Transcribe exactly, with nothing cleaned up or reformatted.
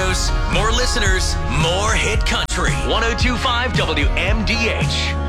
shows, more listeners, more hit country. ten twenty-five W M D H.